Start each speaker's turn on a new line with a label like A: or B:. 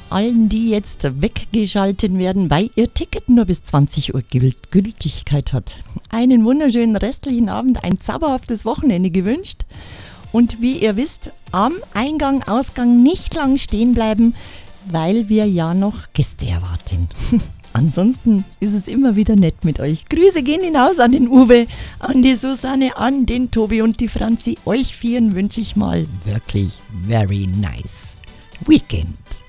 A: allen, die jetzt weggeschaltet werden, weil ihr Ticket nur bis 20 Uhr Gültigkeit hat. Einen wunderschönen restlichen Abend, ein zauberhaftes Wochenende gewünscht. Und wie ihr wisst, am Eingang, Ausgang nicht lang stehen bleiben, weil wir ja noch Gäste erwarten. Ansonsten ist es immer wieder nett mit euch. Grüße gehen hinaus an den Uwe, an die Susanne, an den Tobi und die Franzi. Euch vieren wünsche ich mal wirklich very nice weekend.